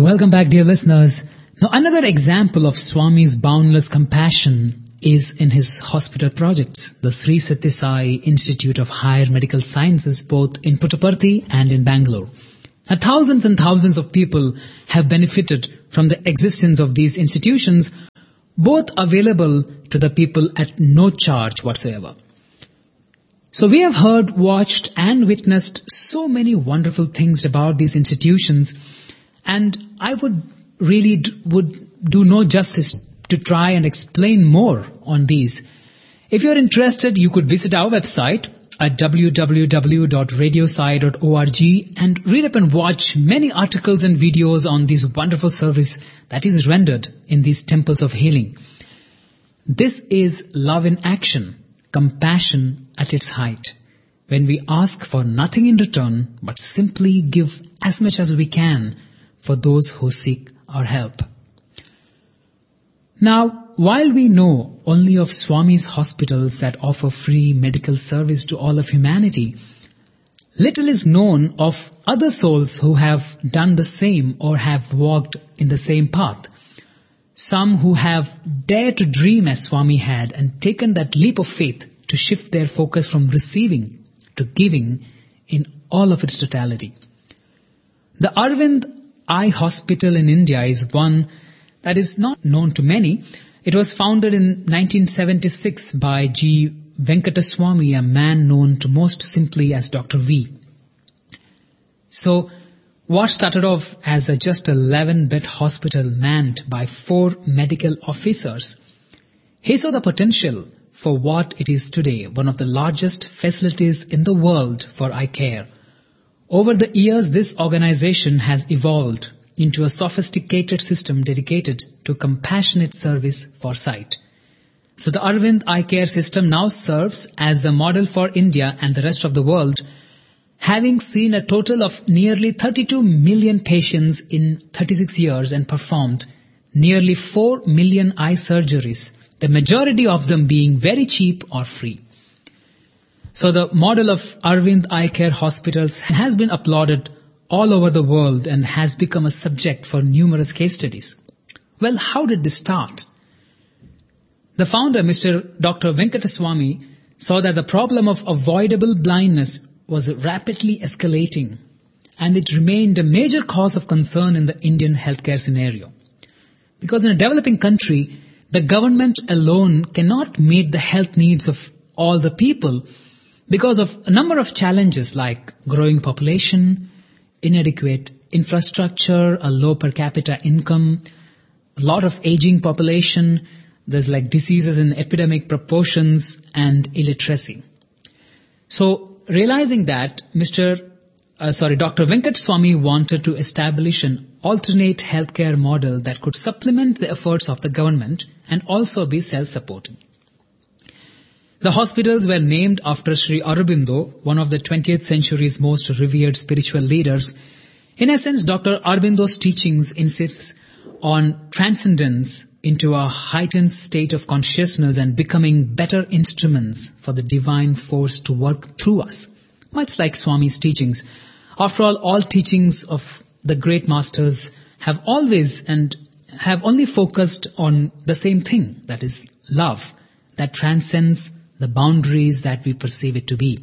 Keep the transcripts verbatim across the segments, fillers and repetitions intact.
Welcome back, dear listeners. Now, another example of Swami's boundless compassion is in his hospital projects, the Sri Sathya Sai Institute of Higher Medical Sciences, both in Puttaparthi and in Bangalore. Now, thousands and thousands of people have benefited from the existence of these institutions, both available to the people at no charge whatsoever. So we have heard, watched and witnessed so many wonderful things about these institutions, and I would really d- would do no justice to try and explain more on these. If you're interested, you could visit our website at w w w dot radio sai dot org and read up and watch many articles and videos on this wonderful service that is rendered in these temples of healing. This is love in action, compassion at its height, when we ask for nothing in return but simply give as much as we can for those who seek our help. Now, while we know only of Swami's hospitals that offer free medical service to all of humanity, little is known of other souls who have done the same or have walked in the same path. Some who have dared to dream as Swami had and taken that leap of faith to shift their focus from receiving to giving in all of its totality. The Arvind Eye Hospital in India is one that is not known to many. It was founded in nineteen seventy-six by G. Venkataswamy, a man known to most simply as Doctor V. So, what started off as a just eleven-bed hospital manned by four medical officers, he saw the potential for what it is today, one of the largest facilities in the world for eye care. Over the years, this organization has evolved into a sophisticated system dedicated to compassionate service for sight. So the Arvind Eye Care System now serves as the model for India and the rest of the world, having seen a total of nearly thirty-two million patients in thirty-six years and performed nearly four million eye surgeries, the majority of them being very cheap or free. So the model of Arvind Eye Care Hospitals has been applauded all over the world and has become a subject for numerous case studies. Well, how did this start? The founder, Mister Doctor Venkataswamy, saw that the problem of avoidable blindness was rapidly escalating, and it remained a major cause of concern in the Indian healthcare scenario. Because in a developing country, the government alone cannot meet the health needs of all the people because of a number of challenges like growing population, inadequate infrastructure, a low per capita income, a lot of aging population, there's like diseases in epidemic proportions, and illiteracy. So realizing that, Mister Uh, sorry, Doctor Venkataswamy wanted to establish an alternate healthcare model that could supplement the efforts of the government and also be self-supporting. The hospitals were named after Sri Aurobindo, one of the twentieth century's most revered spiritual leaders. In essence, Doctor Aurobindo's teachings insist on transcendence into a heightened state of consciousness and becoming better instruments for the divine force to work through us, much like Swami's teachings. After all, all teachings of the great masters have always and have only focused on the same thing, that is love, that transcends the boundaries that we perceive it to be.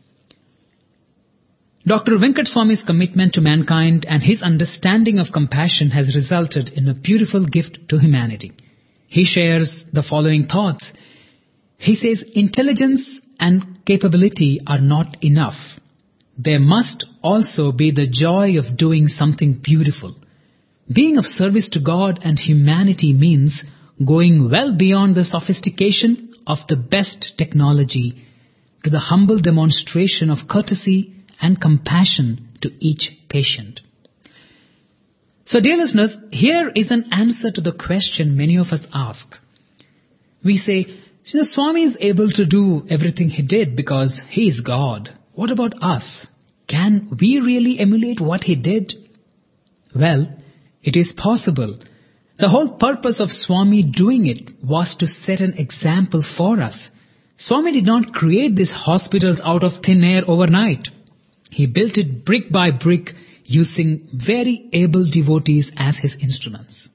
Doctor Venkataswamy's commitment to mankind and his understanding of compassion has resulted in a beautiful gift to humanity. He shares the following thoughts. He says, intelligence and capability are not enough. There must also be the joy of doing something beautiful. Being of service to God and humanity means going well beyond the sophistication of the best technology to the humble demonstration of courtesy and compassion to each patient. So, dear listeners, here is an answer to the question many of us ask. We say, you know, Swami is able to do everything he did because he is God. What about us? Can we really emulate what he did? Well, it is possible. The whole purpose of Swami doing it was to set an example for us. Swami did not create these hospitals out of thin air overnight. He built it brick by brick using very able devotees as his instruments.